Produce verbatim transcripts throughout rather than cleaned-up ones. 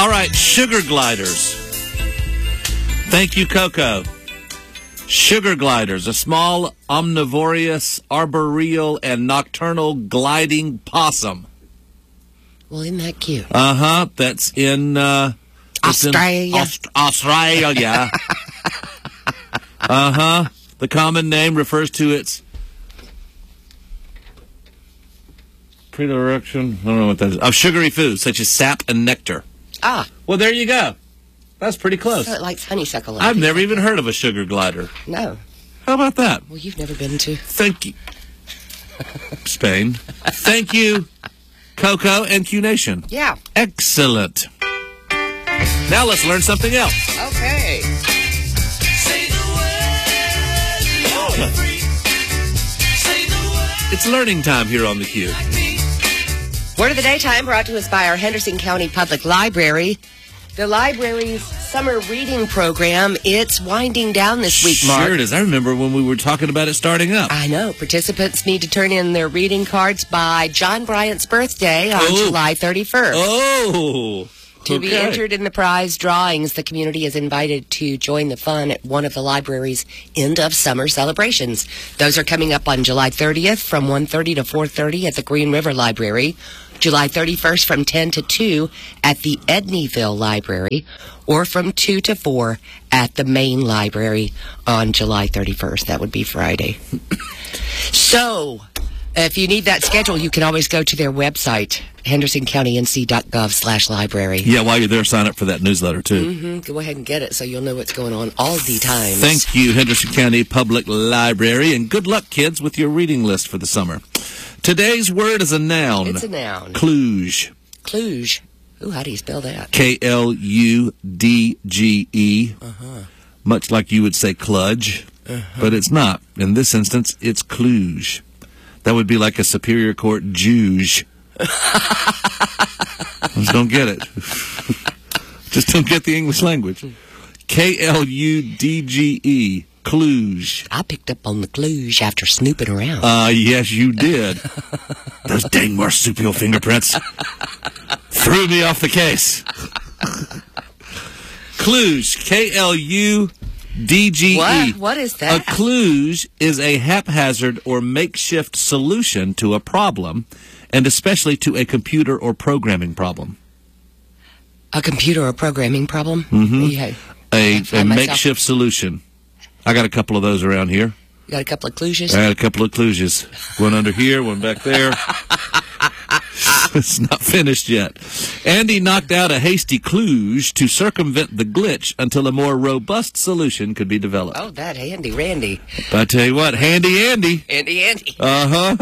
All right, sugar gliders. Thank you, Coco. Sugar gliders, a small, omnivorous, arboreal, and nocturnal gliding possum. Well, isn't that cute? Uh-huh. That's in... Uh, Australia. In Aust- Australia. Uh-huh. The common name refers to its predilection, I don't know what that is, of sugary foods, such as sap and nectar. Ah. Well, there you go. That's pretty close. So it likes honeysuckle. I've never even heard of a sugar glider. No. How about that? Well, you've never been to. Thank you. Spain. Thank you, Coco and Q Nation. Yeah. Excellent. Now let's learn something else. Okay. Say the word, you're free. Say the word. It's learning time here on the Q. Word of the Daytime brought to us by our Henderson County Public Library. The library's summer reading program, it's winding down this week, Mark. Sure it is. I remember when we were talking about it starting up. I know. Participants need to turn in their reading cards by John Bryant's birthday on Oh. July thirty-first. Oh! To be Okay. entered in the prize drawings, the community is invited to join the fun at one of the library's end of summer celebrations. Those are coming up on July thirtieth from one thirty to four thirty at the Green River Library, July thirty-first from ten to two at the Edneyville Library, or from two to four at the Main Library on July thirty-first. That would be Friday. So, if you need that schedule, you can always go to their website, henderson county n c dot gov slash library. Yeah, while you're there, sign up for that newsletter, too. Mm-hmm. Go ahead and get it so you'll know what's going on all the time. Thank you, Henderson County Public Library, and good luck, kids, with your reading list for the summer. Today's word is a noun. It's a noun. Kluge. Kluge. Ooh, how do you spell that? K L U D G E. Uh-huh. Much like you would say kludge, Uh-huh. but it's not. In this instance, it's kluge. That would be like a Superior Court juge. Just don't get it. Just don't get the English language. K L U D G E. Kluge. I picked up on the kluge after snooping around. Uh, yes, you did. Those dang marsupial fingerprints threw me off the case. Kluge. K L U D G E. What? What is that? A kluge is a haphazard or makeshift solution to a problem, and especially to a computer or programming problem. A computer or programming problem? Mm-hmm. Yeah. A, I a find myself- makeshift solution. I got a couple of those around here. You got a couple of kluges? I got a couple of kluges. One under here, one back there. It's not finished yet. Andy knocked out a hasty kluge to circumvent the glitch until a more robust solution could be developed. Oh, that handy Randy. But I tell you what, handy Andy. Andy Andy. Uh-huh.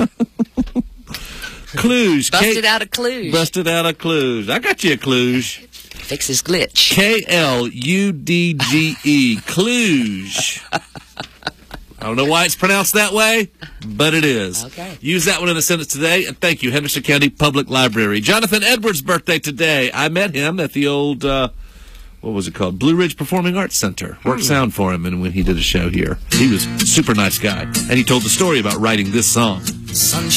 Kluge. Busted out a kluge. Busted out a kluge. I got you a kluge. Fix his glitch. K L U D G E. Kluge. I don't know why it's pronounced that way, but it is. Okay. Use that one in a sentence today, and thank you, Henderson County Public Library. Jonathan Edwards' birthday today. I met him at the old, uh, what was it called? Blue Ridge Performing Arts Center. Worked sound for him and when he did a show here. He was a super nice guy, and he told the story about writing this song. Sunshine.